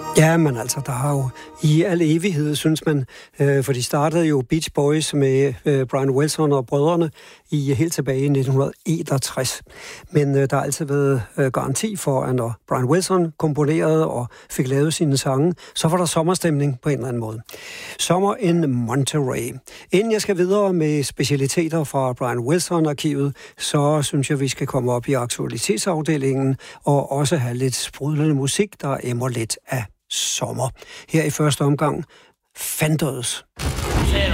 Ja, men altså, der har jo i al evighed, synes man, for de startede jo Beach Boys med Brian Wilson og brødrene helt tilbage i 1961. Men der har altid været garanti for, at når Brian Wilson komponerede og fik lavet sine sange, så var der sommerstemning på en eller anden måde. Sommer in Monterey. Inden jeg skal videre med specialiteter fra Brian Wilson-arkivet, så synes jeg, vi skal komme op i aktualitetsafdelingen og også have lidt sprudlende musik, der emmer lidt af sommer. Her i første omgang, Fenders.